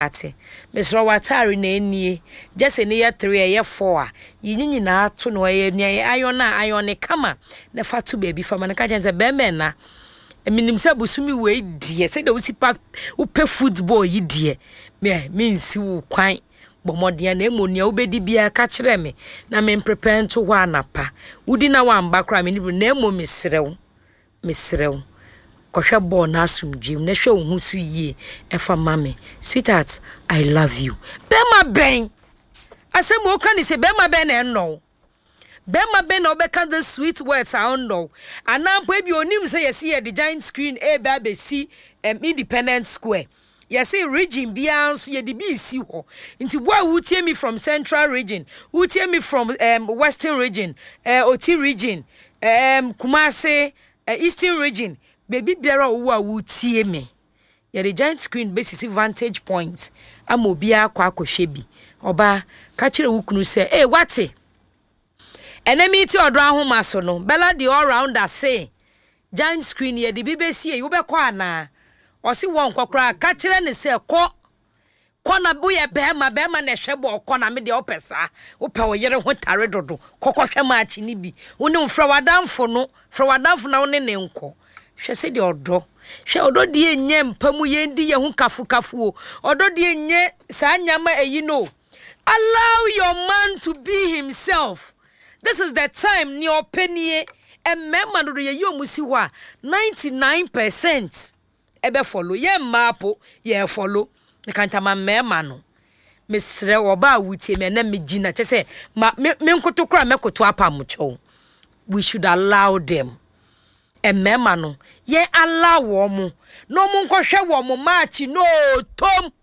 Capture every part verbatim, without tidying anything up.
ate mesro watari na enie jese ne ye three ye four a yinyi na ato no ye ne ayon na ayon ne kama na fatu baby fama na ka jense be me na eminim se busumi we die se de usipa upe football yi die me me nsi wo kwan bomodia na emonia ubedi bia ka kire me na me prepare to wa anapa udi na wa mba kra me ni na emo mesrew mesrew kohwe ball na asumdwem na hwe wo husu yie efa mame sweetheart I love you bema ben asem o kan se bema ben na no bema ben na obeka the sweet words I don't know anampo e bi onim se yesi ye the giant screen e ba be si um, independent square yesi region bia nso ye de bi si ho nti boy who tie me from central region who tie me from um, western region uh, oti region um Kumasi uh, eastern region baby biara owo a wo tie me ye the giant screen basis vantage points amobia akwa akohwe bi oba ka kire wukunu se eh wate enemy ti odro ahoma so no bella the all rounder say giant screen ye de bibesi e wo be kwa ana o si won kwakra ka kire ne se ko kona bo ye be ma be ma na hwebo kona me de opesa wo pe wo yere ho tare dodo kokohwe ma achi ni bi woni mfra wadamfo no fra wadamfo na woni ne nko hwe se de odo hwe odo de enye mpamu ye ndi ye hu kafu kafu o odo de enye sa nyama eyi no allow your man to be himself. This is the time ni openie and memma do ye yomusi wa ninety-nine percent ebe follow ye mapo ye follow the kantama memma no mesre oba wutie me na megina che se me nkoto kra mekoto apamucho. We should allow them and memma no ye allow wo no mu nkohwe wo mo match no tom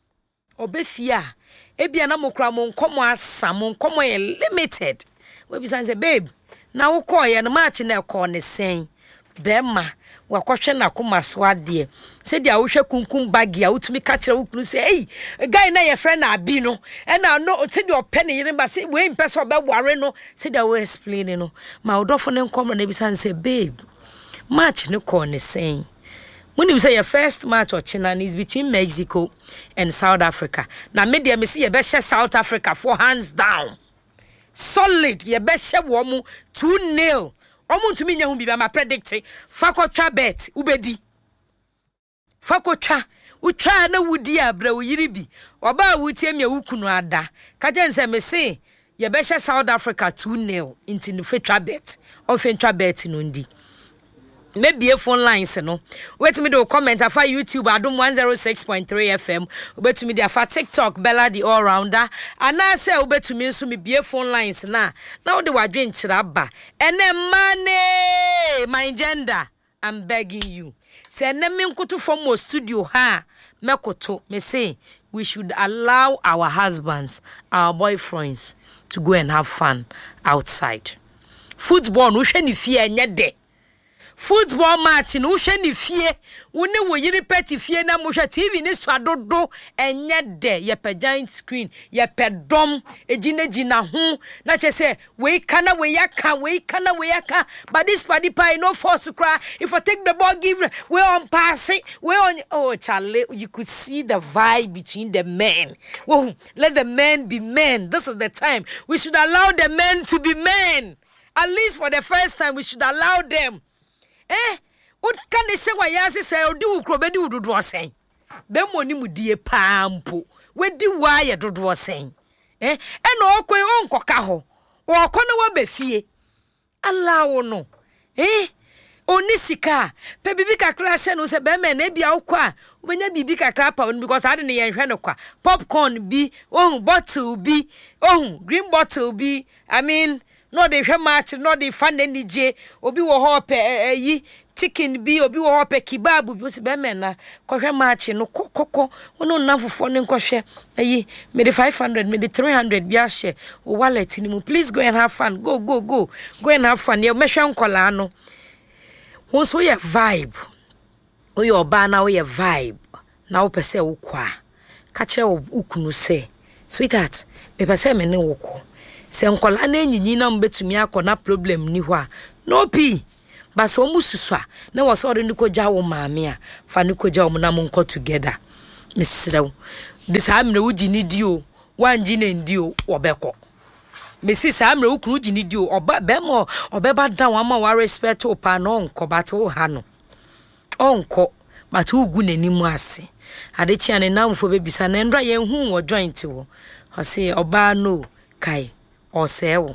obefia ebia na mokra mo nkomo asam nkomo ye limited. We be say babe na wo call ye no match na call ne sen bema wa kwhwe na koma so ade se dia wo hwe kunkum bagi a wutumi ka kire wo kunu say hey guy na ye friend na abi no e na no se dia open yire ba se we impe so be ware no se dia wo explain no ma odofo ne nkomo na bi say babe match ne call ne sen. When you say your first match or China is between Mexico and South Africa. Now media me see ye be South Africa for hands down. Solid ye be she wo two nil. Omu ntumi nya hu bi ma predict fakotwa bet ubedi. Fakotwa utwa na wudi abra wo yiri bi. Oba wutie me wukunu ada. Ka je nse me say ye be South Africa two nil into no fetwa bet. O fetwa bet no ndi. Maybe a phone lines no. Wait me do comment afa YouTube Adom one oh six point three F M. Wait me do afa TikTok Bella the all rounder. And I say wait me so me be phone lines na. Now the wadwen chiraba. Ene money my gender. I'm begging you. Say ene me nkoto from mo studio ha. Mekoto me say we should allow our husbands, our boyfriends to go and have fun outside. Football no hwe ni fie enye de. Football match no hwe ni fie woni wo yiri peti fie na mo hwe T V ni swadodo enye de ye pe giant screen ye pe dom ejina jina ho na che se we kana we yaka we kana we yaka but this party pie no force to cry if I take the ball give we on pass it we on oh Charlie you could see the vibe between the men. Whoa, let the men be men. This is the time we should allow the men to be men. At least for the first time we should allow them. Eh, what can they say? Why yasi say odi ukrobe di ududu osen. Be moni mudie pampo. We di why ududu osen. Eh, eno okwe onko ka ho. Okọ na wa be fie. Allow no. Eh, oni sika. Pe bibi kakra hye no se be me na bia ukwa. Ubenya bibi kakra pa on because ade ne yen hwe no kwa. Popcorn bi, oh bottle bi, oh green bottle bi. I mean no de hwe match no de fan ni je obi wo ho pe eyi chicken bi obi wo ho pe kebab bi o be me na ko hwe match no kokoko wono nanfofo ne nkohwe eyi me de five hundred me de three hundred bi a share o wallet ni mu please go and have fun go go go go and have fun ye me hwe nkola no wo so ye vibe o ye oba na o ye vibe na wo pese wo kwa ka kire wo ukunu se sweetheart me pese me ne wo ko se nkola na enyinyi na mbetumi akona problem ni ho a no pi baso mususua na wo so de niko gya wo maame a fa niko gya wo na mo nko together mesrew de saa mre wo gini dio wan gini ndio obeko mesi saa mre wo kunu gini dio oba bemo obeba dan wa ma wa respect o pa no nko but wo ha no onko but wo gu nanimu ase ade chia ne namfo bebisa na ndra ye hu wo joint wo o se oba no kai o se wo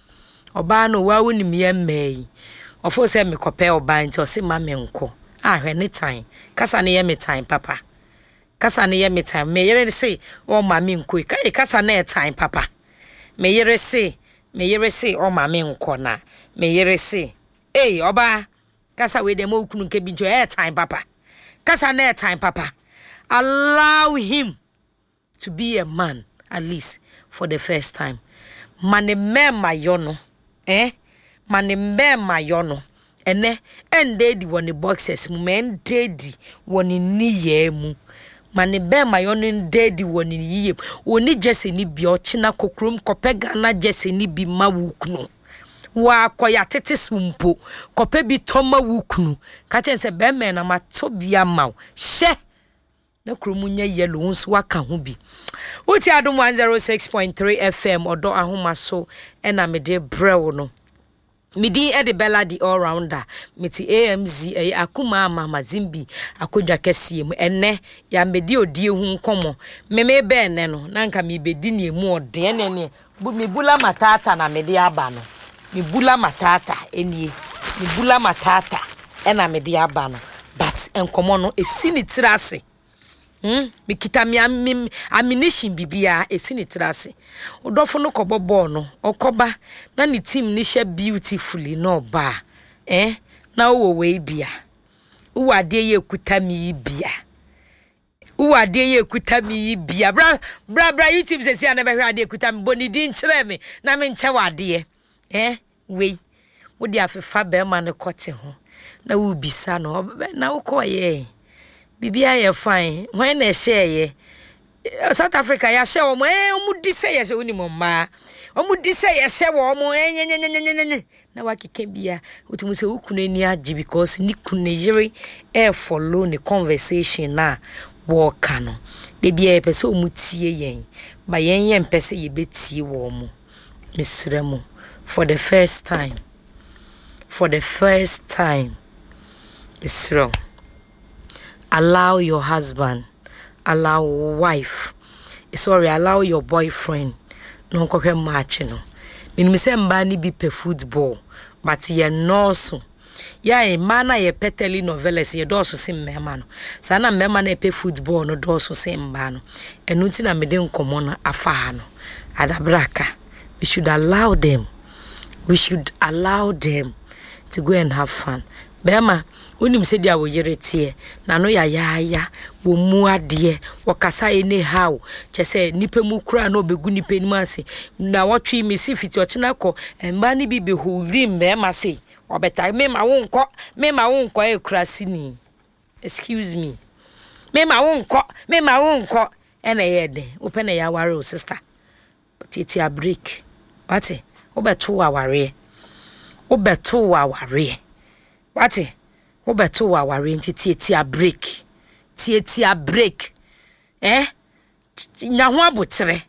oba no wa wo nim ye mai ofo se me kope oba nti o se ma me nko ahwe ne time kasa ne ye me time papa kasa ne ye me time me yere se o ma me nko kai kasa na e time papa me yere se me yere se o ma me nko na me yere se eh oba kasa we dem okunu nke bi njo e time papa kasa na e time papa allow him to be a man at least for the first time mane mema yono eh mane mema yono ene endedi woni boxes mu men dedi woni niye mu mane mema yono ndedi woni yiye oni jese ni bi ochina kokrom kopega na jese ni bi mawukunu wa koya tete sumpo kope bi toma wukunu ka chense be me na matobia maw she na kromunya yellow nso waka ho bi uti adom one oh six point three F M odo ahoma so ena me de brew no midi e de bella di all rounder meti A M Z e akuma mama zimbi akodwa kese mu enne ya medi odie hu nkomo meme be enne no na nka me bedi ne mu ode enne ne bu me bula matata na me de aba no me bula matata enie me bula matata ena me de aba no but enkomo no esini tirase Hmm me kita mi ammunition bibia esini tirase odofo no kobobo no okoba na ni team ni hye beautifully no ba eh na wo we bia wo ade ye kuta mi bia wo ade ye kuta mi bia bra bra bra YouTube se sia na be hwe ade kuta mi boni di nkyere me na me nche wade eh we wo di afefa be ma ne kote ho na wo bisa no na wo koye bibia ye fine when na share ye South Africa ya share omo eh omu di say ye se oni momma omu di say ye share omo eh nyenyenyenyenyenye na wakike bia otumu se ukunu ani agi because ni kunejiri e follow the conversation na wo kano de bia e pese omu tie yen ba yen yen pese ye betie wo omo misremo for the first time for the first time misremo allow your husband, allow wife, sorry, allow your boyfriend. No kokwe match no. Minu se mba ni bi pe football, but ye no so. Ya e mana ye pe telenovelas ye do so sim mema no. Sana mema na pe football no do so sim mba no. Enu nti na mede nkomo no afa ha no. Adabraka. We should allow them. We should allow them to go and have fun. Bema unim se dia wo yeretie na no ya ya ya wo mu ade wo kasa ene how chese nipa mu kura na obegu nipa ni mase na wotwe mi si fiti ochina ko emba ni bi be holding bema se obeta me ma wo nko me ma wo nko e kura sini excuse me me ma wo nko me ma wo nko ena ye de open na ya ware o sister but it a break what obeto wa ware obeto wa ware what obeto wa ware ntiti ti a break ti ti a break eh nya ho abotre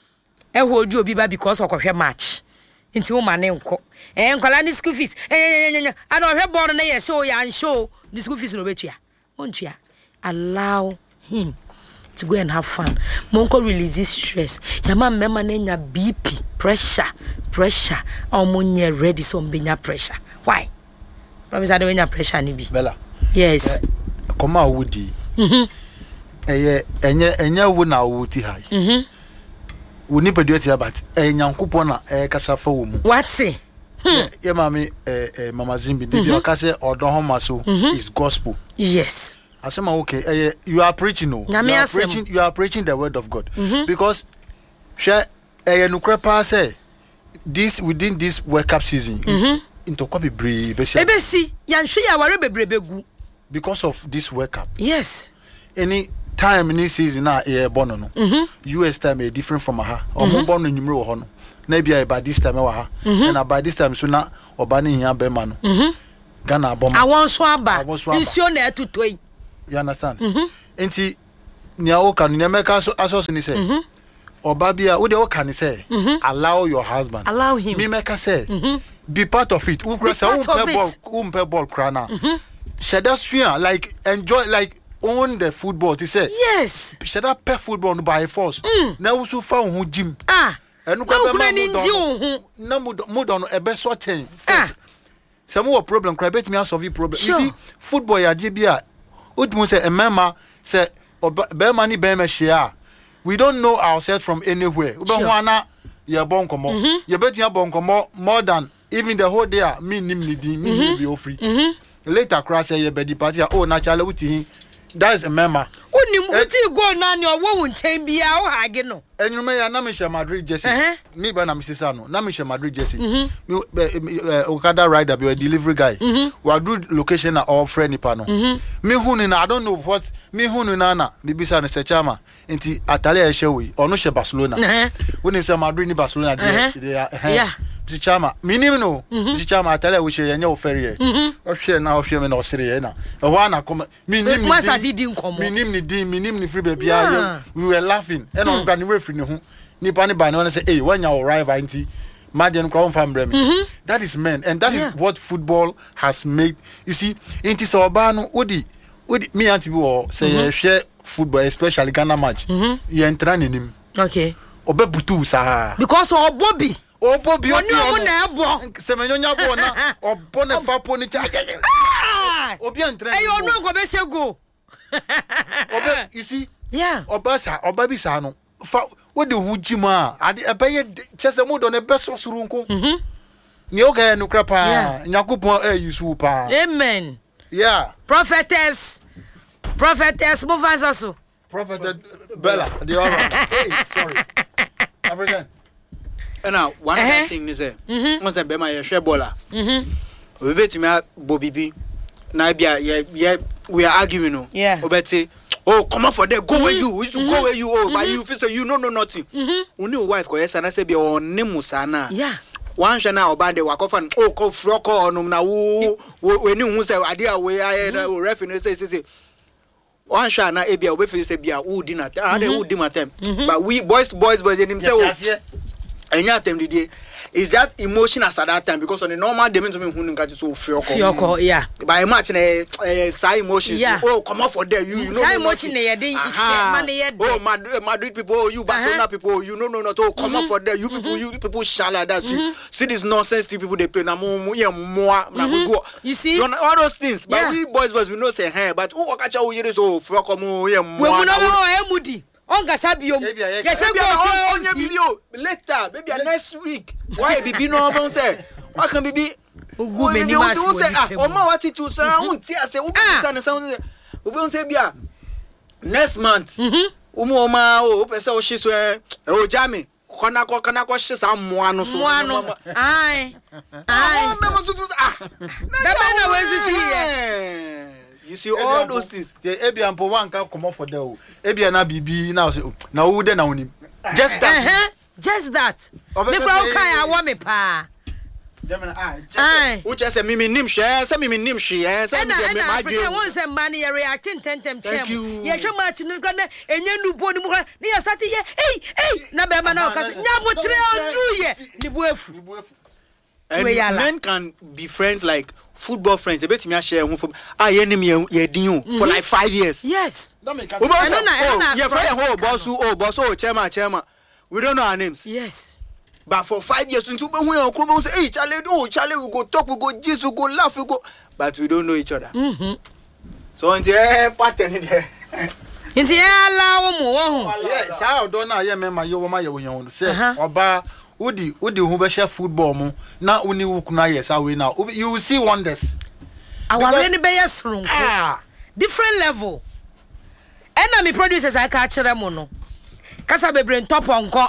e hold you obi ba because okohwe match nti wo mane nko eh nkola ni school fees eh nya nya ana ohwe board na ye show ya show ni school fees no betua ontua allow him to go and have fun monko release stress ya ma mema na nya B P pressure pressure omunye ready so mbenya pressure why Promise I don't have pressure ni bi. Bella. Yes. Koma wudi. Mhm. Eye enye enye wo na wo ti hai. Mhm. Wo ni pedu ti abat. E nyankopon na e kasa fa wo mu. What say? Ye mama eh eh mama Zimbi dey be o kase odon ho maso is gospel. Yes. Asema okay eh you are preaching no. You are preaching you are preaching the word of God. Mm-hmm. Because share eh nukre pa say this within this World Cup season. Mhm. Into copy brave ebesi yanhwe ya ware bebrebegu because of this World Cup. Yes. Any time in this season na e bono no. Mhm. U S time is different from aha. Omo bono nyumre wo ho no. Na bia by this time wa ha. And by this time so na oba ne hia be ma no. Mhm. Ghana bomb. Awon so aba. Nsio na etutoi. You understand? Mhm. Enti nia o kan nia meka so aso ni say oba bia wo de o kan say allow your husband allow him me meka say be part of it. Who cross who play ball who play ball krana sheda sua like enjoy like own the football to say yes sheda pay football no by force na wo so fa ho gym ah enu kwa be ma na mo don e be so ten some more problem cry bet me solve problem you see football ya je bia odimo say e mema say be ma ni be ma share we don't know ourselves from anywhere we be ho ana ye bon komo ye bet me bon komo more than even the whole day me nim ni din me mm-hmm. be ofri mm-hmm. later cross ye be the party oh naturally uti that is a member unim uti go na ne owo nchen bia o hage no enyume ya na me share Madrid jersey me ba na me sisa no na me share Madrid jersey me Okada rider be a delivery guy we do location na all friend nipa no me hunu na I don't know what me hunu na na me bisa no se chama enti atale e share we ono she Barcelona unim se Madrid ni Barcelona dey yeah Chama minimum no chama atale we share nya ofere e o share na o share me na osere na e wa na come minim ni minim ni din minim ni free baby aye we were laughing e no gba ni we free ni ho nipa ni ba ni won say eh wanya o rival anti madden kwa on fambre me that is men and that yeah. is what football has made you see inti so oba no odi odi me anti bi wo say mm-hmm. share football especially Ghana match mm-hmm. you enter nim okay obebutu sa because obobi Obo bi oti o na ebo semenyo nya bo na obo ne fa po ni cha obi antre eh you no go be shego obi you see yeah oba sa oba bi sa no fa wo de hu jima ade ebeye chese mu do ne be so surunku mhm ni o ga no krapa nyakopon eh yusu pa amen yeah prophetess prophetess move us so prophet Bella the other hey sorry African. And now one uh-huh. thing is eh once I be my share baller mhm we bet me bobibi na bia yeah we are arguing no yeah obeti oh come on for there go where you we to go where you oh but you feel so you no know nothing only wife ko yes na say be on musa na yeah one shana obande wakofa oh ko froko onum na wo we ni hu say ade a we aye na ref no say say one shana e bia obefeel say bia wo di na ade wo di matem but we boys to boys boys them say oh enya tem didie is that emotion as at that time because on the normal they mean to me hunu nka so fioko fioko yeah by match na eh say emotions yeah. Oh come out for there you you know say emotion na yede man yede oh Madrid Madrid people oh, you Barcelona uh-huh. people you know no no to come out for there you people you people shall like that see, see this nonsense people they play na mo ye mo na go you see you know, all those things but yeah. we boys boys we know say hey but who okacha wo yere so fioko mo ye mo we no mo emudi onga sabiom yes go onye video later maybe next week why bibi no bon say why can bibi ugu meni mas say ah o ma wati tu say unti ase u bisa ne say u be say bia next month umu o ma o pese o shiso e o jami kona ko kana ko shisa moa no so moa ai ai me mo so ah na na we see here you see all those things the ebian po wan ka come for there o ebian na bibi na say na wo de na woni just that uh-huh. just that me bro kai awo me pa dem na ah o just say me me nim hwe say me me nim hwe eh say me me ma dwe na won say man ye reacting tentem chem ye hwe match no gna enya nubo ni mu kra ni ya start ye hey hey na be ma na ka nya bo tre ondu ye ni bo afu and men can be friends like football friends. They bet me share who for ah ye nim ye din for like five years. Yes. Oh, yeah, friend who boss who oh boss oh chairman chairman. We don't know our names. Yes. But for five years until when we are say hey Charlie oh Charlie we go talk we go gist we go laugh we go but we don't know each other. Mhm. So until eh pattern there. Until allow mo wo. Yeah, say do na ye me ma ye wo ma ye wo yan wo say oba Udi udi hu be share football mu na uni wukuna yes away now you will see wonders our ni be yesrun ah different level ena me producers aka kire mu no kasa bebre top onko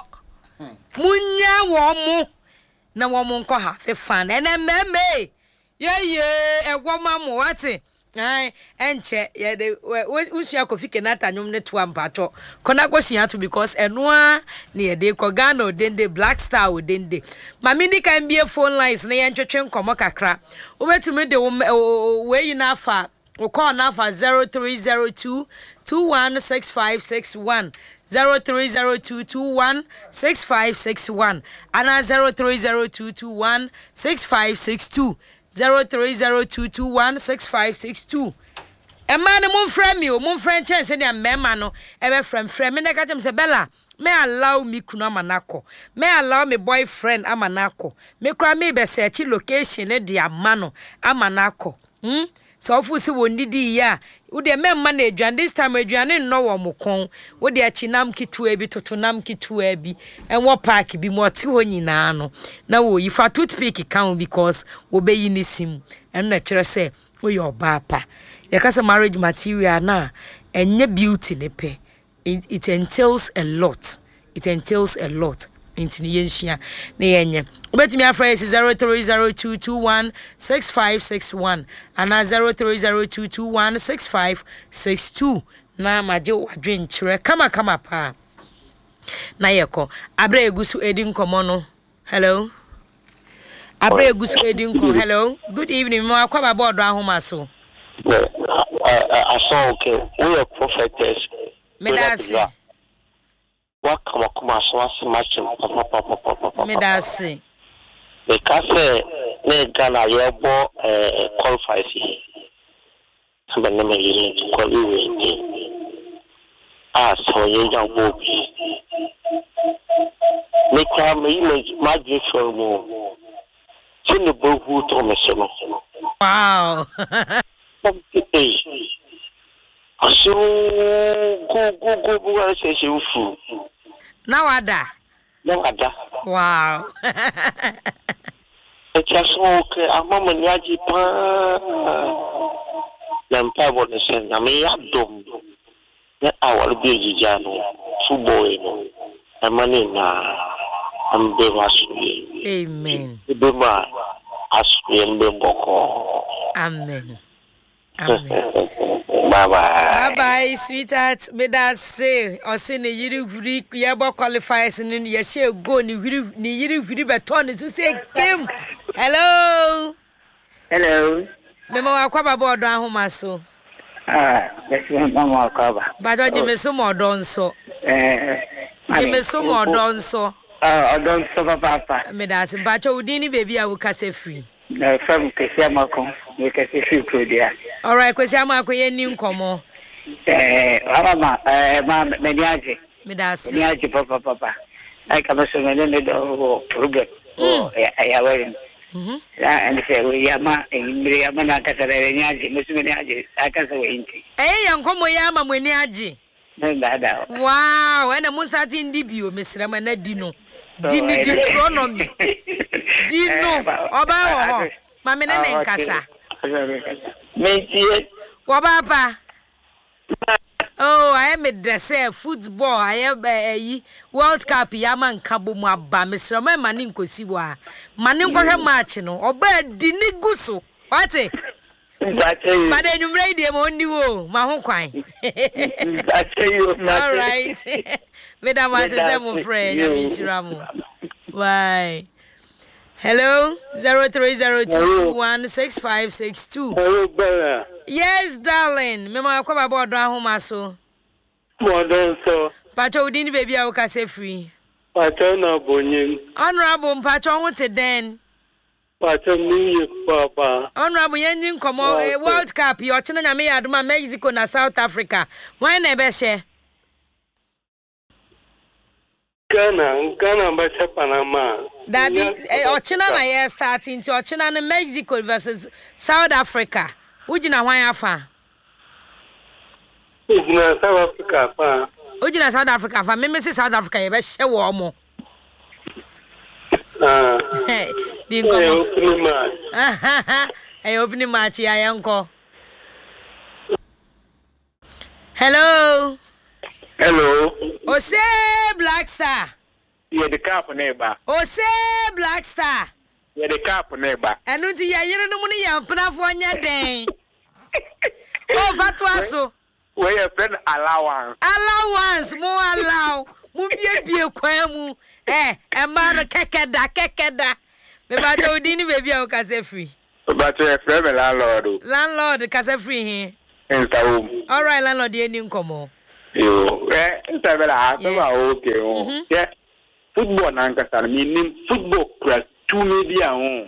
munya wo mu na wo mu nko ha fe fan ena meme ye ye egwo ma mu wate ai enche ye de usia Kofi Kenata nyum ne to ampacho kona kwsia to because enoa ne ye de ko Ghana odende Black Star odende mami ni kan bie phone lines na ye ntwetwe nkomo kakra obetumi de we yi na fa o call now for zero three zero two two one six five six one zero three zero two two one six five six one and zero three zero two two one six five six two zero three zero two two one six five six two. A man moon friend me, moon friend chance and a memano, ever friend friend me negative say Bella. May allow me kuna manako. May allow me boyfriend amanako. Me cry me be search location e dia mano amanako. Hmm? So fu si woni di ya. Wo de men man aduan this time aduane no wo mo kon. Wo de achinam kitua bi totonam kitua bi. En wo park bi mo ti ho nyina no. Na wo yi fa toothpick kan because wo be yi ni sim. En na kire say wo your bapa. Yakasa marriage material na enye beauty ne pe. It, it entails a lot. It entails a lot. Into yenshia na yenye. Obetumi afra zero three zero two two one six five six one and zero three zero two two one six five six two. Na maje wadwen kire kama kama pa. Na yeko abra egusu edi nkomo no. Hello. Abra egusu edi nkomo. Hello. Good evening. Mo akwa baba odo ahoma so. Yeah, I saw okay. We are prophetess. Medasi. What come up so as much Medasi. Because ne Ghana you bo eh qualify fi. Somebody name you to call you. Ah so you don't go. Me come image magic for mo. Sini bo hu to me so. Wow. So go go go go I say you fool. Now ada. Now ada. Wow. It's just okay. I'm mama nyaji pa. Lampa bo ne sen na me adom. Na awal bi jijano. Fuboy no. Amani na ambe wasu. Amen. Be ma asu mbe boko. Amen. Amen. Bye bye. Bye bye, sweetheart. Me that say, or say ne yiri vri yabo qualifiers in ye share go ni vri ni yiri vri beton is say game. Hello. Hello. Me ma akwa baba odo ahoma so. Ah, let's go mama akwa. Ba do je me so mo odo nso. Eh. Je me so mo odo nso. Ah, odo nso papa. Me that say ba cho udi ni baby a wo kase free. Na fam kesi amako. We kesi free prodia. All right, kwesi amako ye ni nkomo. Eh, mama, eh ma me ni aje. Me that say. Ni aje papa papa. Ai kama so me ne do problem. Oh, ya wewe. Mhm. Ya and say we yama ngiri yama na kasa re ni aje. Me so me ni aje. Akasa we inti. Eh, ya nkomo ya ma mweni aje. Ne dada. Wow, and I'm starting debut, Miss Ramana Dino. Dino Deuteronomy. Dino, Oba, Mamma and Casa. Wabapa. Oh, I am a dessert football. I am a World Cup Yaman Kabuma ba Miss Ramana Maninko Siwa. Maninko Marchino, Oba Diniguso. What's it? But then you made them on the wall, my home quine. All right. Madam was a seven friend, Ramu. Why? Hello, zero three zero two two one six five six two. Hello, Bella. Yes, darling. Mama, come aboard home so. Modern so. Pacho didn't baby, I will say free. Pacho no bonin. Honorable Pacho wanted then. Pacho me, Papa. Honorable Yen come on World Cup. You're turning a me Aduma, Mexico, and South Africa. Why never share? Ghana, Ghana, but Panama. Daddy, Ochina na ye starting to Ochina na Mexico versus South Africa. Would you know why afa? Ujina South Africa fa. Ujina South Africa fa. Me me say South Africa ye be hye wo mo. Ah. Di nko. Opening match. Hey, opening match ya yanko. Hello. Hello. Ose Black Star. Yeah, the cap neighbor. Ose Black Star. Yeah, the cap neighbor. And unti ya yire no muni ya mpna fo nya den. Oh, fatwa so. Where your friend allowance. Allowance, mo allow. Mu bie bie kwan mu. Eh, e ma no kekeda kekeda. Me ba do di ni baby a o ka se free. But your friend landlord. Landlord ka se free he. Insta home. All right, landlord, you need come. Yo, eh, Insta bela, so okay. Oh, yeah. Football na nkasa meaning football class two media on.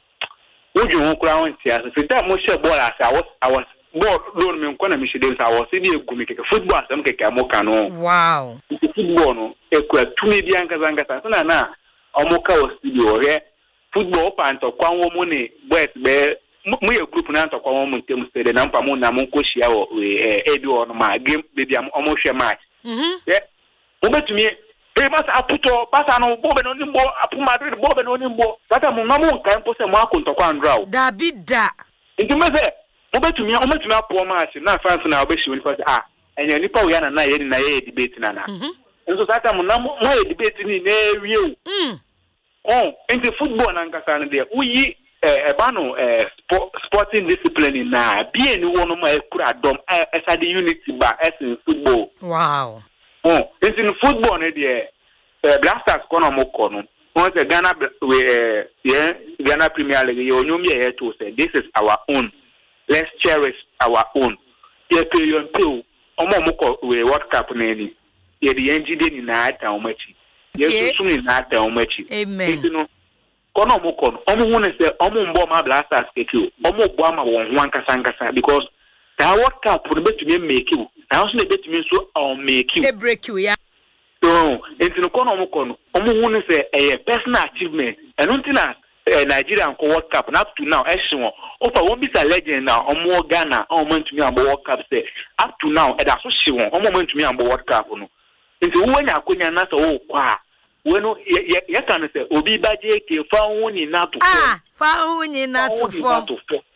Woju ho kura won tia so that mo share ball as I was I was ball don me nkona me shede I was dey egu me keke football asem keke mo ka no. Wow. Football no e kura two media nkasa nkasa so na na omo ka o studio he football pa ntokwa wo mo ne boys be mo ye group na ntokwa wo mo ntem stede na mpa mo na mo ko hia wo eh ebi wo no ma game baby omo hwe match. Mhm. Yeah. Mo betumi Premas aputo pasa no bobe no nimbo apu Madrid bobe no nimbo tata mo ngamo nkan po se mo akonto kwa ndraw da bida nti me se mo betumi o metumi apo match na France na obeshi woni fa ah enya nipa wo ya na na ye na ye debate na na nso tata mo na mo ye debate ni na ewie o mm oh nti football na nkasa no de uyi eh eba no eh sporting discipline na bie ni wono ma ekura dom esa de unity ba esen football. Wow. Oh, it's in football, eh? Uh, Blasters kono mo kono. Once the Ghana, we uh, yeah, Ghana Premier League. You know me here to say this is our own. Let's cherish our own. Yeah, pay you until omo mo ko we World Cup neni. Yeah, the engine ni na ata omachi. Yeah, so soon na ata omachi. Amen. You know, kono mo kono. Omo won say omo mbo ma Blasters keke. Omo bo ama won wan kasa nkasa because the World Cup will be to make you. I also need to mean so I'll make you. They break you, yeah. So, into the corner of Mokono, Omo say a personal achievement. And until Nigeria and World Cup, and up to now, Eshimo, Opa won't be a legend now, or more Ghana, or moment to me on World Cup. Say, up to now, and that's what she won't, or moment to me on World Cup. Into when I couldn't answer, oh, wow. When you can say, Obi Baje, found in not to ah, found in not to form.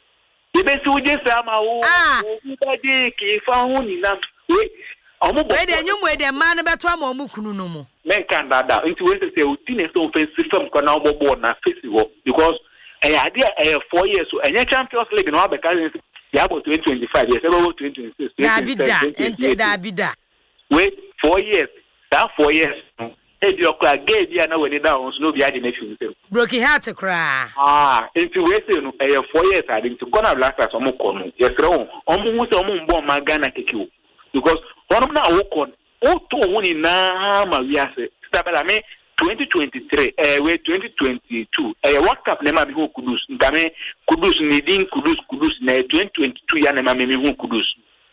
The best we just am our Obi Baje, found in not to. Omo bo. Wede nyum wede man beto am omu kunu no mu. Men kan dada nti we say utine so offensive film ko na obo bo na festival because eh ade eh four years so enye Champions League no abeka ya bo twenty twenty-five years ebo twenty twenty-six. Da bida ente da bida. Wait four years. That four years. E di okra ge dia na we ni da on so no bi ade na fi nsem. Broken heart cry. Ah, nti we say no eh four years ade nti ko na Blasters omo ko no. Yes ro. Omo hu se omo mbo ma Ghana keke because one of now walk on oh to one in na we are stabela me twenty twenty-three eh we twenty twenty-two eh World Cup nema bi hu kudus ngame kudus needing kudus kudus na twenty twenty-two ya nema me hu kudus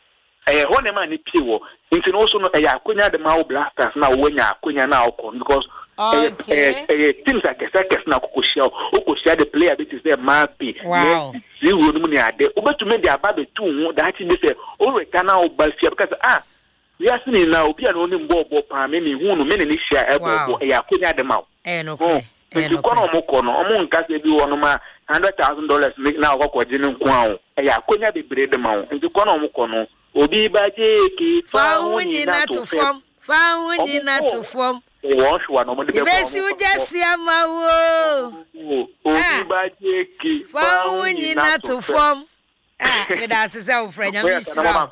eh ho nema ni pie wo nti no so no eh akonya de ma Blasters na wo nya akonya na okon because eh eh teams like sekes na kokoshia okoshia the player bit is there mappy wow zero no mu ni ade obetume de aba be tu hu that thing say o return na obafia because ah we are seeing now obi an oni mbo obo pa me me hu no me ni hia ebo e akonya de ma eh no eh no kono mo kono omo nka se bi wono ma one hundred thousand dollars na okokwaje ne nko awo e akonya be bre de ma wo nti kono mo kono obi baje ki fa hu ni na to form fa hu ni na to form e won shwa no mo de be besi ujesi amawo obi baje ki fa hu ni na to form. Ah, me da se se friend am isra.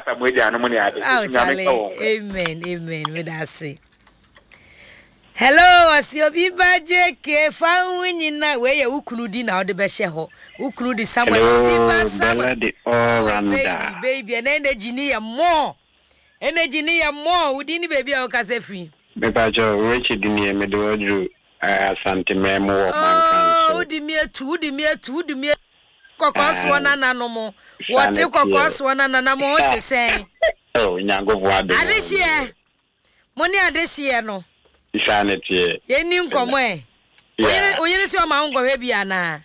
Amen, amen. Me da se. Hello, asiobi baje ke fa wunyina we ye ukunu di na ode be hye ho. Ukunu di Samuel bi ba Samuel. Baby, baby, and energy ni ya more. Energy ni ya more. Udi ni baby o ka se free. Me ba jo reach di ni me do odru asante memo wo mankan so. Udi mi etu, udi mi etu, udi mi kokos wana nanomo wote kokos wana nanamo wote say oh nyango voade adehie moni adehie no isanete ye ni nkomo e oyere oyere si o ma ngo hwe bia na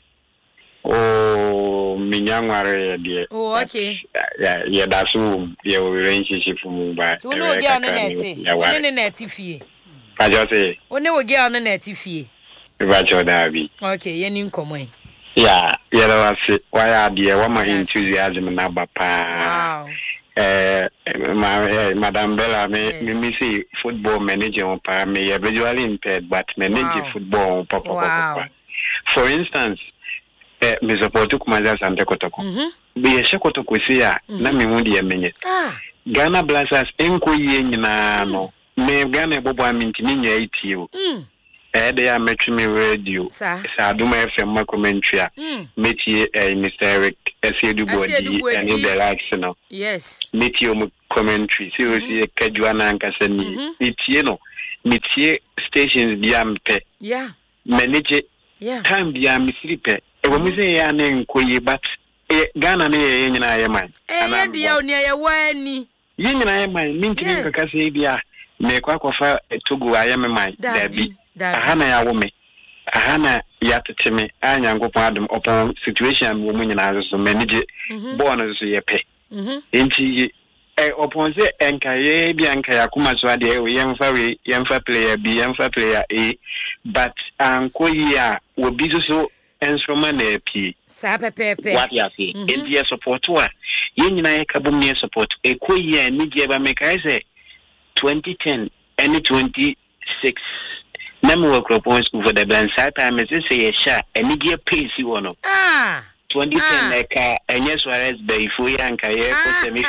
oh minyanware de oh okay ya ya dasu ye o relationship mu ba tu no ge on net oni ne net fie pa jo se oni wo ge on net fie ba jo da bi okay ye ni nkomo e yeah, yeah, that's why I dear what my enthusiasm na bapa. Wow. Eh, my Madam Bella, me me see football manager pa me visually impaired, but manage wow. football papa wow. papa. For instance, eh, me support kumaza Sante Kotoko. Mhm. Be ye Kotoko sia na me mu de menye. Ah. Ghana Blasters enko ye nyina no. Me Ghana bobo amintimi nya itio. Mm. Eh, they are making me radio. Sa Aduma F M commentary. Metie Mister Eric Asiedu Bodi and the likes, you know. Yes. Meteor commentary, seriously, Kajuana and Cassani. It's, you know, Meteor stations Biampe. Yeah. Manage it. Yeah. Time Biam sleeper. A woman say, I name Koye, but Ghana near Yen I am. Eh, dear, near a wani. Yen I am my minting Casabia. Make work of a Togo, I am a mind. There be a Hana woman. A Hana yat me, I am go pardon upon situation woman and others to manage it. Born as a pay. Inti upon the Enkaye, Bianca Yakuma Swadi, young fairy, young fa player, be young fa player A, but Uncle Ya will be so instrument P. Sapa Pepe. What you see? India support to her. Yin and I cabumia support a queer Nigeria make I say twenty ten and twenty six. Number of propose over the band side time as say a shot and Nigeria pays you on. Ah. twenty ten like a and yes, whereas by Fuya and Kaye for semi.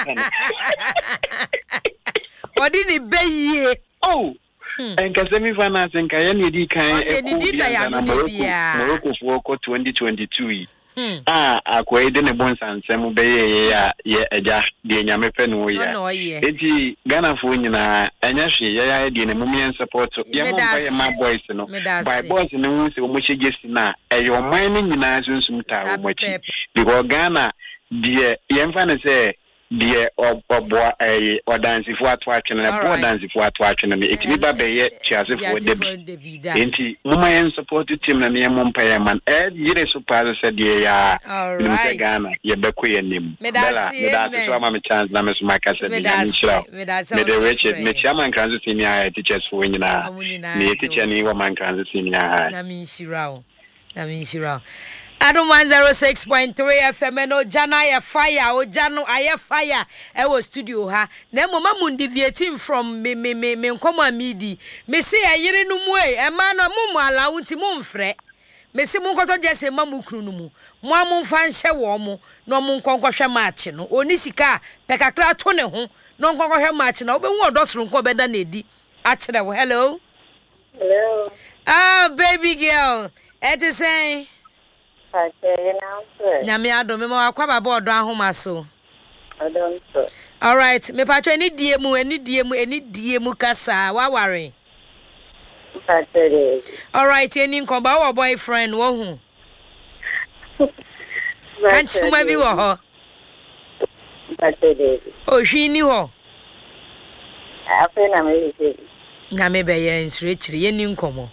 What did it be? Oh, and Casemi Finance and Kayani D. Kayan Morocco for twenty twenty two. Ah, I quite in a bonds and some bay, yeah, yeah, the Yamepen, yeah. It's Ghana for you, and actually, yeah, I did a mummy support. Yeah, my boys, you know, by boys in the rooms, which you just now, and your mining in Azun some time, which because Ghana, dear, young fan say, dear, or boy, or dance if what watching and a poor dance if what watching and it's never be yet, just if for the Inti, Mumayan supported him and your mum payman. Ed, you suppose said, yeah, Ghana, your Bequia name. Medasi, Medasi, chance, Namas Maka said, Medasi, Mede Richard, Mechaman Kansas in your teachers for winning a teacher and woman Kansas in your eye. Namishirao, Namishirao. Adam one zero six point three F M no Jana ya fire o Jano aye fire e wo studio ha na mama mun deviating from me me me me nkoma midi me se ayire no mu e e ma no mu mu ala wunti mu mfre me se mu nkoto jese ma mu kru no mu mu amu mfa nhye wo mu no mu nkonkɔhwe match no oni sika pekakra to ne ho no nkonkɔhwe match na obehu odosoro nko beda na edi a kire wo. Hello hello ah baby girl it is saying Nyame adom me ma akwa baba odo ahoma so. Adom so. All right, me patro eni die mu eni die mu eni die mu kasa wa ware. Patro. All right, eni nkomba wo boyfriend wo hu. Kanchi ma bi wo ho. Patro. O hwi ni ho. Afa na me bi. Na me be ye nsure kire eni nkomo.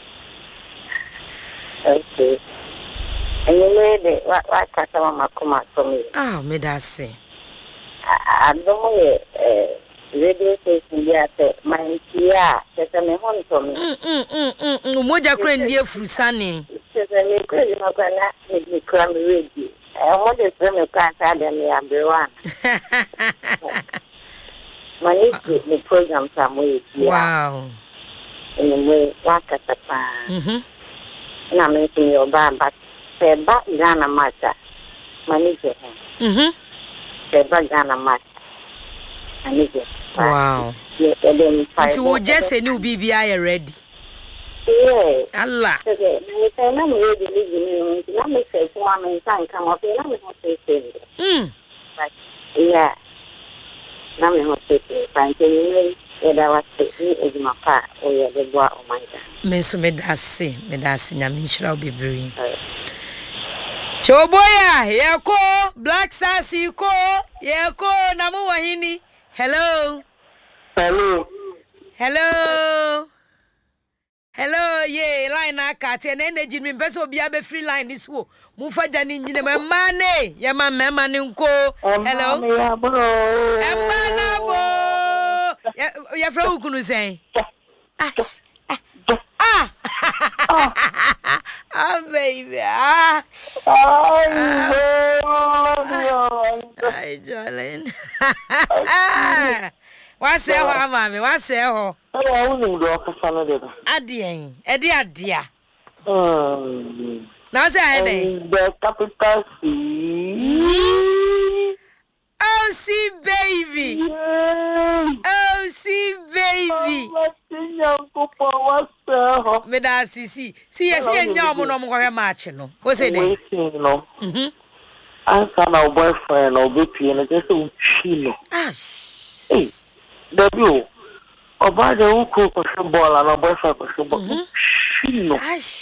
Okay. And you made it what what customer makuma for me. Ah, me da se. I don't know eh radio station there my tia just me hon for me. Mm mm mm mm moja kra ndi afurusane. Just me kra ma kwa na me kra me ready. I want to say me kwa sa dem me abrewa. Mani the program somewhere. Wow. Anyway, what katapa. Mhm. Na me tin your baba. Seba Ghana Mata manager. Mhm. Seba Ghana Mata manager. Wow. Yeah, then five. So just say new B B I ready. Yeah. Allah. Okay, me say na me ready me me na me say for me san come up na me ho say say. Mm. But yeah. Na me ho say say fan me eda wa say e ma pa o ye de boa o manja. Me so me da se, me da se nya me nshira obebiri. Choboya, yeko, Black Stars yeko, yeko, namu wahini. Hello. Hello. Hello. Hello, yeah, line akati and energy me peso bi abe free line this wo. Mu faja ni nyine me mane, ya ma mema ni nko. Hello. Emma bo. Ya ya fra ukunu sen. Ah. Ah. Ah, baby. Ah. Hi, darling. What's your home, mommy? What's your home? I don't know what to Adien. Eddie Adia. Um. Now say I the capital C. Oh, see, baby. Oh, see, baby. Me da see see. See, yes, see, nyam no mo kwa match no. What say dey? No. Mhm. answer na boyfriend or baby and just a chino. Hey, W. Oba de uku ko ball and a boyfriend ko ball. Chino.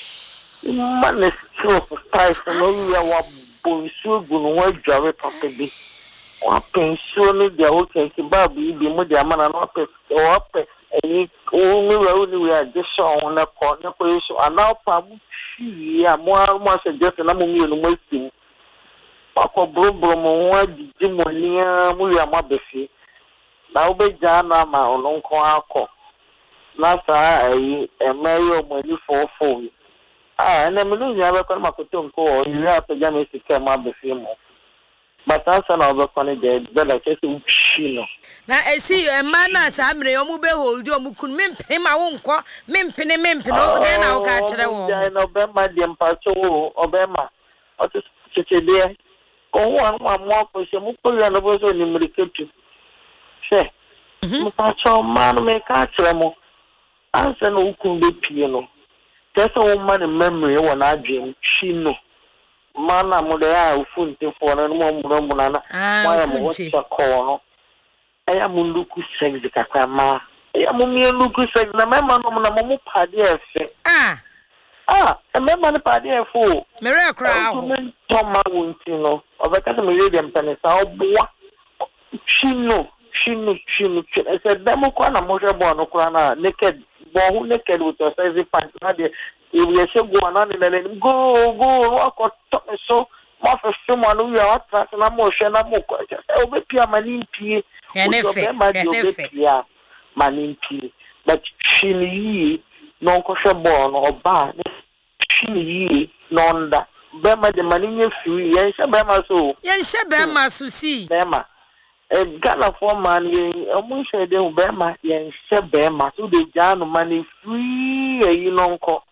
Man is so surprised and no we are bonsu gun wa jare papa bi. Wa pension ni dia o ke ki ba bi bi mo dia mana no pe o pe e o mi wa ni we are just on na ko na ko so ana pa mu chi ya mo mo suggest na mo mi no mo sim. Pako bro bro mo wa di mo ni mo ya ma befi. Na o be ja na ma ono nko akọ. Na sa ayi e meyo mo ni fo fo. Ah, na me no ya be ko ma ko to nko o ya pe ja me sika ma befi mo. But answer na obo kone de be like say uchino. Na esi e ma na sa mre o mu be hold o mu kun mempene ma wo nko mempene mempene o de na wo ka kire wo. Ja no be ma de mpa so o be ma. O to cheche de. Ko wan ma mo ko se mu ko ya no bo so ni mriketu. Se. Mu pa cho man me ka kire mo. Answer no ukun be pie no. Tesa wo ma ne memory wo na adwem chino. Mana mo de a ufunte fo na mo mo mo na na why mo watch call no aya mo luku sex kakra ma aya mo mi luku sex na mema no na mo pade efe ah ah e mema ne pade efo me re kra ho to ma wonti no obeka se me ready am tane sa oboa chino chino chino e se demo kwa na mo hwe bo no kra na naked bo hu naked with your size pants na de if you say go on and then go go walk or so more for someone who are attract na mo hwe na mo ko e obe pia manimpie enefe enefe pia manimpie but chini no ko hwe bo no oba chini no nda be ma de maninye free yen hwe be ma so yen hwe be ma so si be ma e Ghana for man yen omo hwe de be ma yen hwe be ma so de jano mani free e no nko.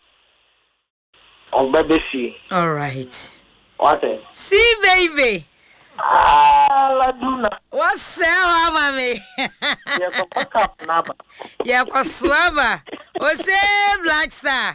On baby see. All right. What is? See, baby. Ah, la duna. What's up, mommy? Yeah, go back up, naba. Yeah, go swaba. What's up, Black Star?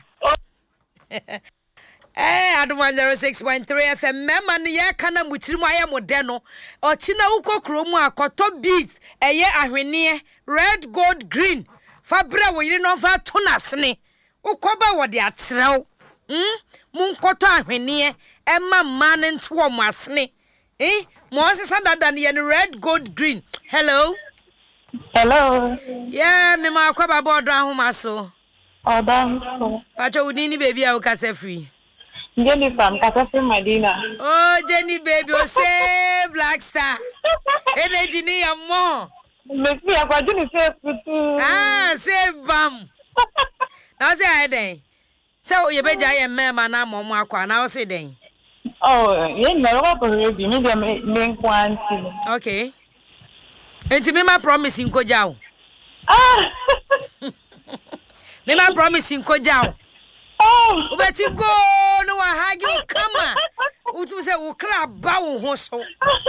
Eh, at one zero six point three F M. Mema ni ya kana mutiri mo aya modeno. Ochina uko kromu akoto beats. Eye ahwenie red, gold, green. Fabra wo yiri no fa tonasne. Ukoba wo de atrew. Hmm? Mun koto ahwenie emma man nto wo asne. Eh? Mo asesa dada ne red, gold, green. Hello. Hello. Yeah, me ma kwa baba odo ahoma so. Odo ahoma. Pacho udini baby a ukase free. Jenny from Kasafri Medina. Oh, Jenny baby, o say Black Star. Energy ni ya mo. Me fi akwa Jenny say putu. Ah, say bam. Now say I den. So you be jay mema na mo mo akwa na o say den. Oh, ye me ro ko ready me dem me kwanti. Okay. Enti me ma promise nko jaw. Ah. Me ma promise nko jaw. Oh, ubeti go no wa hagi kama. Utu say wo kra ba wo ho so.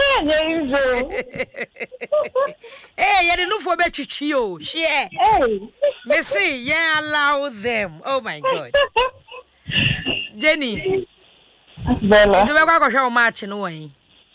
Eh, ye de no fo betwitwi o. Share. Hey. Me say, yeah, allow them. Oh my God. Jenny. Bella. Do we go go show match no way?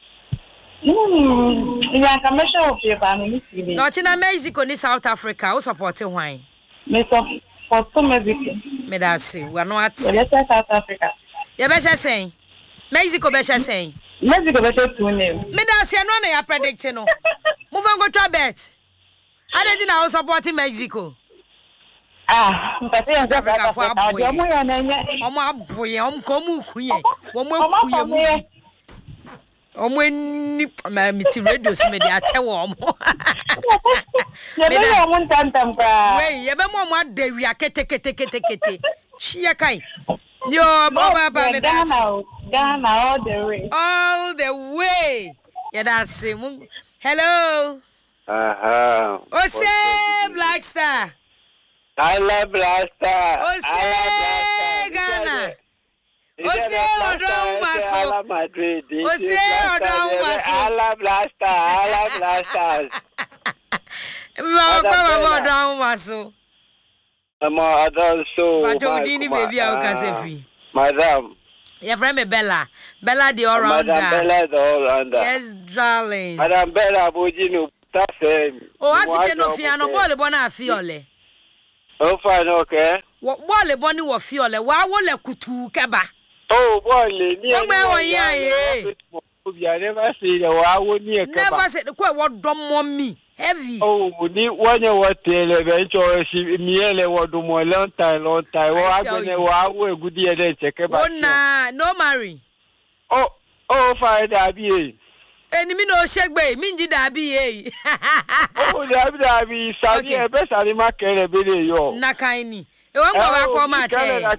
Hmm. Ya kamesha ofie ba me ni. No, China Mexico ni South Africa. Who support why? Me support Mexico. Me da say, we are not. Let's South Africa. Ya be say Mexico be say. Mexico be say two name. Me da say no na ya predict no. Move on go try bet. I didn't know supporting Mexico. Ah, South Africa for aboye. Omo ya na nya. Omo aboye, omo komu kuye. Omo kuye mu. Omo ni ma mi ti radio so me dey ache wo omo. Ye be omo ntantam ka. Wey, ye be mo mo adawia kete kete kete kete. Chia kai. Yo, baba ba me da. Ghana, Ghana all the way. All the way. Yeah, that's it. Hello. Uh-huh. Ose Black Star. I love Black Star. Ose Ghana. Ose Odom Maso. I love Madrid. Ose Odom Maso. I love Black Star. I love Black Stars. Mama Papa Odom Maso. Mama Adol so. Pacho udini baby a ukase free. Madam. Your friend me Bella. Bella the all rounder. Madam Bella the all rounder. Yes, darling. Madam Bella Bojino. That's it. Oh, I think no fear no ball bona fiole. Oh, fine, okay. What ball boni wo fiole? Wa wo le kutu keba. Oh, boy, ni. Oh, me won ya. I never see the wa wo ni keba. Never said the quite what dom mommy. Heavy. Oh, ni one year what eventually she miele what do more long time, long time. Oh, I'm going to wow, good year then check about. Oh, nah, no marry. Oh, oh, fine, that be. And me no shake bay, minji that be. Oh, that be Saudi, best I market a video. Nakaini. You want to go back home at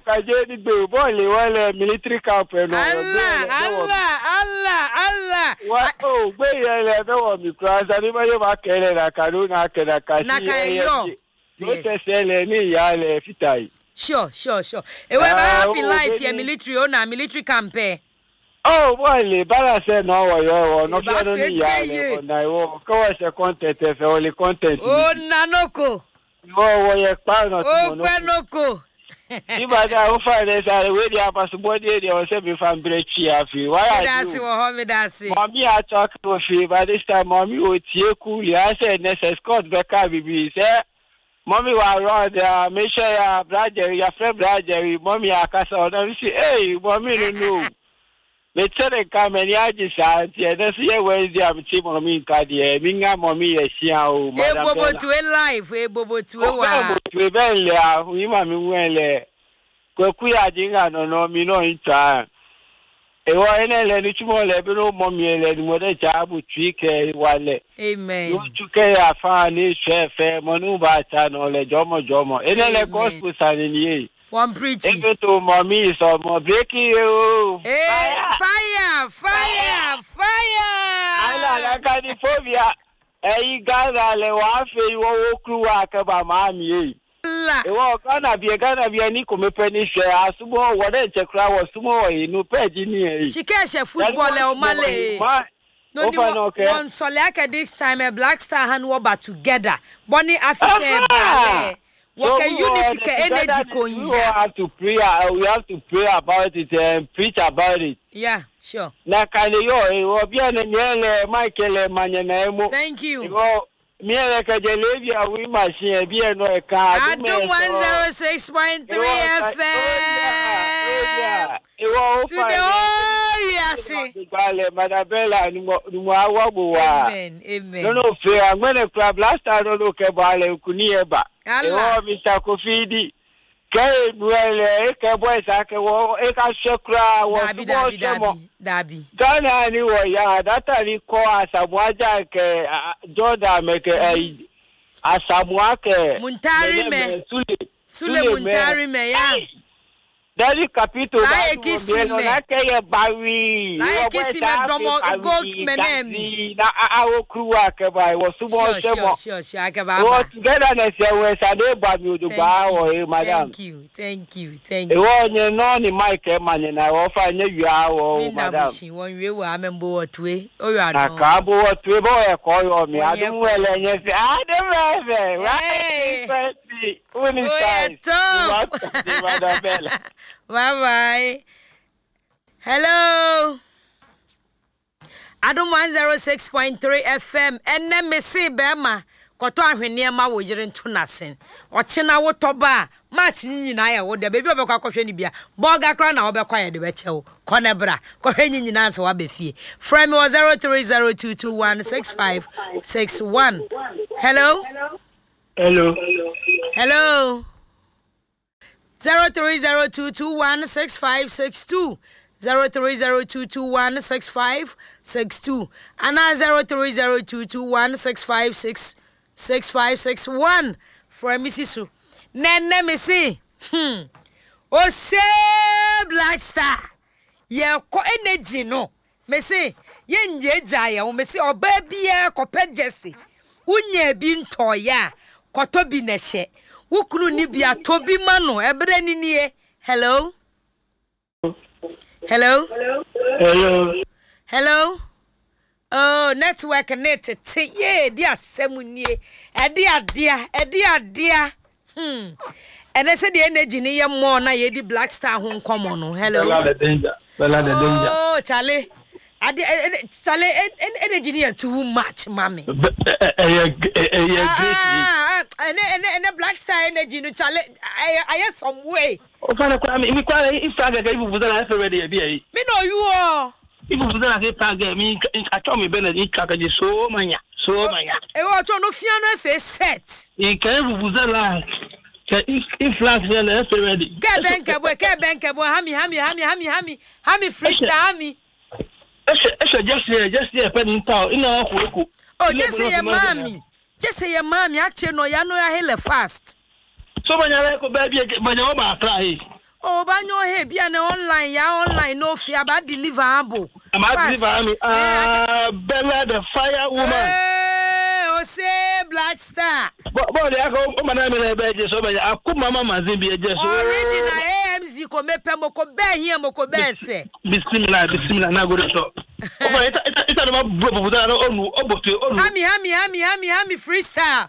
all military camp. Allah, Allah, Allah, Allah. What? Oh, wait, I don't want me class. I never have a Karuna Kanaka. Yes. Sure, sure, sure. It will happy life here, military owner, military campaign. Oh, well, Bala said no, you're not only Yale. I will cover the content if only content. Oh, Nanoko. Oh, you're part of Quanoko. If I don't find it, I will have a subordinate or seven from Breccia. Why are you? Mommy, I talk to you by this time. Mommy would see cool. I said, Nessus Scott Becca, baby. Mommy was around there. Make sure your brother, your friend brother, Mommy, I can't say, hey, Mommy, no, no. Let's say come and ya just and that's here where is the team of me, Cadia, Minga, Mommy, a Siao, Bobo to a life, a Bobo to a while. We well, we mammy well. Quaquia Dinga, no, no, me no in time. A one and it's more level, Mommy, and what a job with three K one. Amen. You took care of funny chef, Manuba, or a Jomo Jomo, and then a cost was in ye. One preaching. Even to mommy, so more breaking you. Hey, fire, fire, fire. I like California. Hey, Gaza, le wafe, you walk through Akaba, mommy. It was gonna be a gonna be a Nico Penny share. Sumo, whatever check was sumo, no pedinia. She cares a footballer, Malay. No, no, one Solaka this time a Black Star hand wobber together. Bonnie Africa ballet. What can unity energy ko you have to pray we have to pray about it and preach about it. Yeah, sure. Na kan yo e obi an nyele Michael Manyanemo. Thank you. Go me le ka jelevia we machine bi e no e ka Adum one oh six point three F M. To the oh yes. Madabella ni mo awabuwa. Amen. Amen. No no fear I'm going to club last time no look about kunieba. Oh, Mister Kofidi. Kay well, e boy sake wo e ka shekra wo dabi dabi dabi. Ghana ni wo ya that ali ko asamuaja ke Jordan make e asamua ke Muntari me Sule Sule Muntari me ya. Dari capítulo da no na ke ye bawi wo kisi me domo gold menem na awo kruwa ke bai wo sumo semo sure sure ke ba wo together na se we sade ba mi odo ba wo e madam thank you thank you thank you e wo nye no ni mic e manye na wo fa nye wia wo madam mi na won wie wo amembo wo tue o ya no na ka bo wo tue bo e ko yo mi adun wele nye se adun wele right Uni style. Bye bye. Hello. Adum one oh six point three F M. Enne me si bema. Koto ahwene ma wo yire nto nasen. Ochena wo toba. Match ni nyina ya wo de bebi obekwa kohwe ni bia. Boga kra na obekwa ye de beche wo. Konebra. Kohwe ni nyina nso wa befie. Frame me zero three zero two two one six five six one. Hello. Hello. Hello. zero three zero two two one six five six two. zero three zero two two one six five six two. And zero three zero two two one six five six six five six one. For Missus Su. Nene Missy. Hmm. O se Black Star. Ye ko energy no. Missy. Ye nye jaya. O Missy o baby ye ko pe Jesse. Unye bi ntoya. Koto bi neshe. Wukunu ni bia tobi mano ebre ni nie. Hello. Hello. Hello. Hello. Oh, network net te ye dia asemu nie. E dia dia, e dia dia. Hmm. And I said the energy near more na ye di Black Star home common. Hello. Bella the danger. Bella the danger. Oh, Charlie. I did Charlie energy near too much, mommy. Ah, and and the Black Star energy no Charlie. I I had some way. Oh, fana kwa mi kwa if I get you for that already be. Me know you are. People for that get me I told me Bella in track so manya. So manya. E o to no fiano face set. E can you that if flash then ready. Get banker boy, get banker boy, hami hami hami hami hami hami freestyle hami. Ese just here just here pen in town in our kuku. Oh, just say your mommy. Just say your mommy actually no ya no ya hele fast. So manya like baby manya o ba try. Oh, banyo he bia na online ya online no fear about deliverable. Am I deliver ah Bella the fire woman. Say Black Star. But but they go o mana me na be je so be akuma mama zimbi je so. Original A M Z ko mepe moko be hia moko be se. Bismillah bismillah na go to. O ba ita ita ita no bro bro da no onu obote onu. Hami hami hami hami hami freestyle.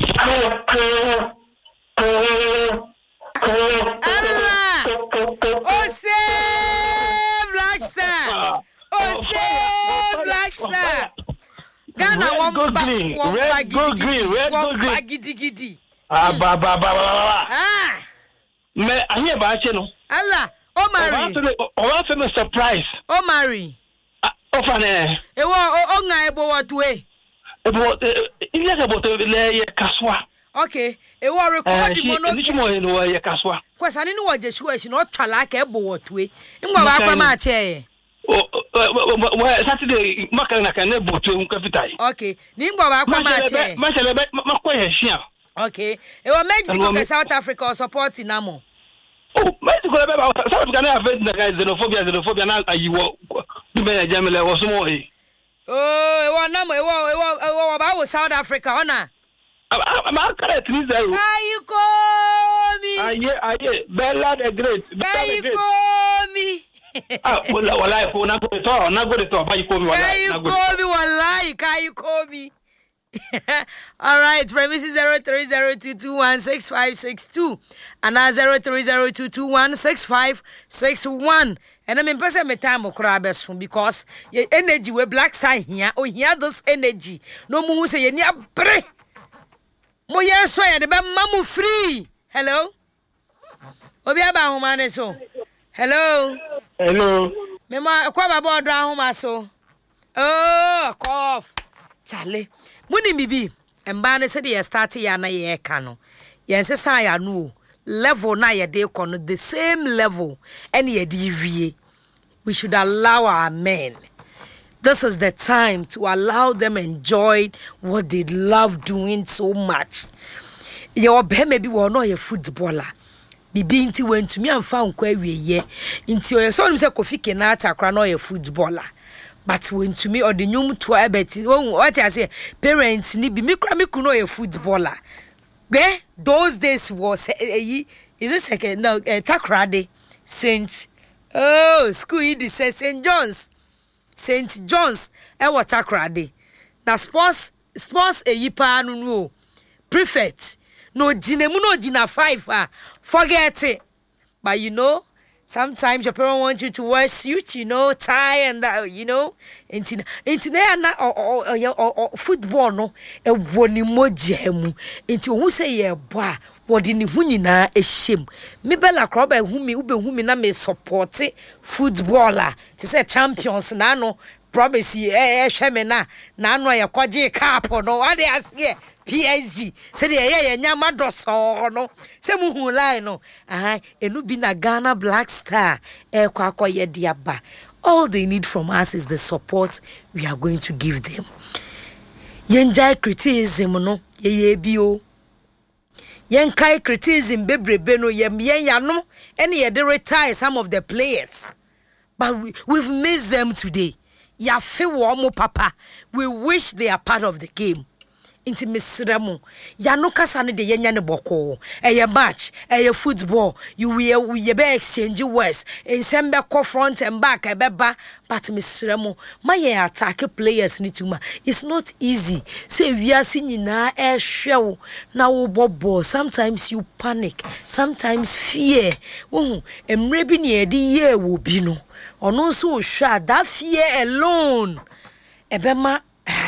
Allah. Oh say Black Star. Oh say Black Star. Ghana one go green, red go green, red go green. Gidi gidi. Ah ba ba ba ba. Ah. Me anye ba che no. Allah, o marry. O wa fe me surprise. O marry. Ah, o fa ne. E wo o nga ebo what way? Ebo ile ka boto le ye kaswa. Okay, e wo record mo no. Ni mo no ye kaswa. Kwasa ni wo je shuwa shi no twala ka ebo what way. Ngwa ba kwa ma che. Oh, Saturday makana kana boto un capital. Okay, nimbo ba kwa match. Ma chele ma kwa hia. Okay. E wa Mexico ka South Africa support namo. Oh, Mexico be ba South Africa na face na guys xenophobia xenophobia na ayiwo. Be ya jamele wo sumo e. Oh, e wa namo e wa e wa e wa ba wo South Africa ona. Ma correct ni zero. Ayi komi. Aye aye Bella the Great. Ayi komi. Ah, wala wala ko na go to na go to ba iko mi wala na go to wallahi kai ko mi. All right, premises zero three zero two two one six five six two and zero three zero two two one six five six one. And I mean person me time okra best because your energy we Black Star here oh here this energy no mu say ye ni abre mo ye so ye de be mamu free. Hello obi aba homa so. Hello. Hello. Mema kwa baba odra ahoma so. Oh, cough. Charlie. Muni bibi. Emba ne se de start ya na ye ka no. Ye nsesa ya no. Level na ye de ko no the same level. Any ye de vie. We should allow our men. This is the time to allow them enjoy what they love doing so much. Your be maybe we no ye footballer. Bibi nti wentumi amfa nkwa awieye nti o so say Kofi Kenata kra no ye footballer but wentumi o de nyum to abeti what I say parents ni bi mi kra mi kuno ye footballer be those days was eh is it second no uh, Takrade Saint oh school yi say Saint John's Saint John's e what Takrade na sports sports e yi pa no no prefect no jinemu no jina five ah forget it. But you know sometimes your parents want you to wear suit, you know, tie and that, you know, into into na or or or football no e woni mojemu into who say ye boa wodi ni hu nyina e shem me Bella Kroba hu mi ube hu mi na me support footballer to say champions na no promise e e hwe me na na no ye kwaje cup no what they ask here P S G say the ye nyama doso no say mu hu line no ah enu bi na Ghana Black Star e kwa akoye diaba. All they need from us is the support we are going to give them. Yenjai criticism no ye ye bi o yenkai criticism bebrebe no ye yen ya no ene ye de retire some of the players, but we, we've missed them today. Ya fe wo mo papa, we wish they are part of the game. inti mesremu ya no kasa ne de yenya ne boko eye match eye football you we ye be exchange words ensem be ko front and back e beba but mesremu ma ye attack players ni tuma it's not easy say we are seeing na e hwew na wo bobo sometimes you panic sometimes fear wo emre bi ne edi ye wo bi no ono so hwa that fear alone ebema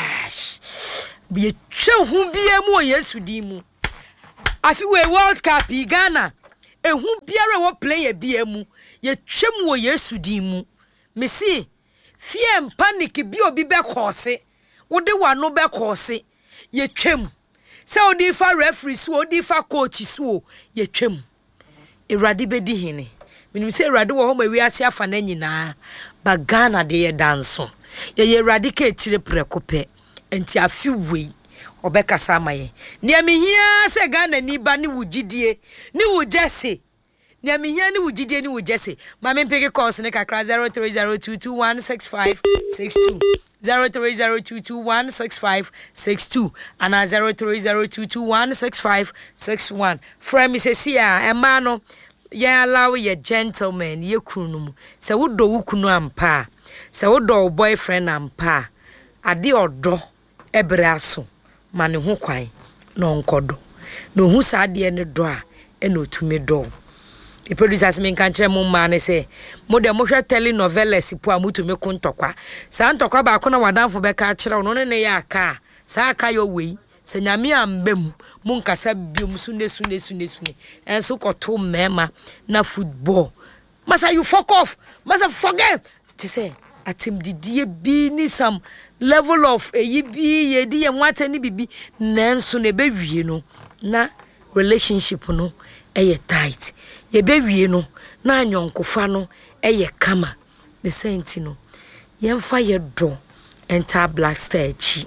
be twa hu bia mu Yesu di mu afi we World Cup Ghana ehu biara wo player bia mu ye twam wo Yesu di mu me si fear and panic bi obi be kose wo de wano be kose ye twam se odi fa referee so odi fa coach so ye twam Erade be di hene minim se Erade wo ho ma wi ase afa na nyina ba Ghana de ye danso ye ye Erade ka chire prekope enti afi we obeka samaye ne amihia se Ghana ni ba ni wugidie ni wujese ne amihia ni wugidie ni wujese ma me peke course ne kakra zero three zero two two one six five six two zero three zero two two one six five six two and zero three zero two two one six five six one frame se sia e ma no ye allow ye gentleman ye kunu se wodo wukunu ampa se wodo boyfriend ampa ade odo ebraso mane ho kwan no nkodo no hu saade ne do a e no tumi do the producers men kan kire mo ma ne se mo de mo hwe telenovelas po a mutumi ko ntokwa sa ntokwa ba ko na wadanfo be ka kire no ne ya aka sa aka yo wei se nyame ambem mo nkasa biom sune sune sune sune enso koto mema na football masa you fuck off masa forget to say atim didie bi ni some level of eyi bi ye di ye nwata ni bibi nanso ne be wie no na relationship no eye tight ye be wie no na anyonkofa no eye kama the senti no yemfa ye do enter Black Star chi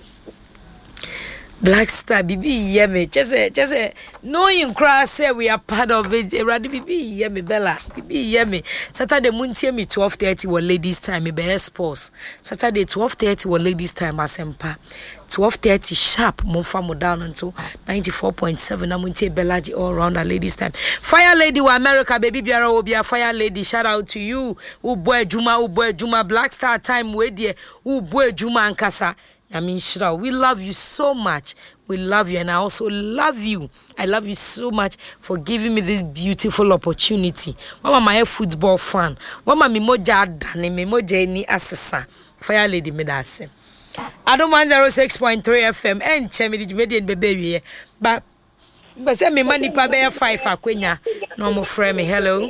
Black Star bibi yeme chese chese knowing cross say we are part of it Erade bibi yeme Bella bibi yeme Saturday muntie me twelve thirty wo ladies time me be sports Saturday twelve thirty wo ladies time asempa twelve thirty sharp monfa mo down until ninety-four point seven na muntie Bella di all round ladies time Fire Lady wa America baby biara wo bia Fire Lady shout out to you u boy Juma u boy Juma Black Star time we die u boy Juma ankasa I mean, Shra, we love you so much. We love you, and I also love you. I love you so much for giving me this beautiful opportunity. Mama, my football fan. Mama, mi moja dane, mi moja ni asesa. Fire Lady me da se. I don't mind zero six point three F M. And chemi di jumedi en bebe but but say me money pa be five akwenya. No mo friend me. Hello.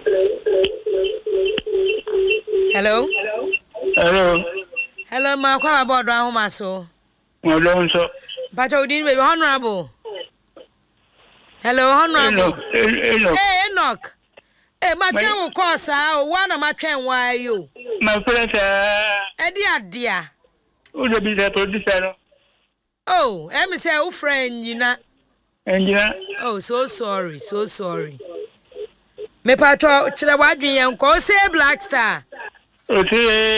Hello. Hello. Hello, ma kwa about Rahoma so. Hello, so. But I didn't be honorable. Hello, honorable. Enoch. Hey, Enoch. Hey, my train will cost her. One of my train, why are you? My friend, uh, dear, dear. Who will be the producer? Oh, let me say, oh, friend, you know. And you know. Oh, so sorry, so sorry. Me patro, chira wadri yan ko say Black Star. Okay.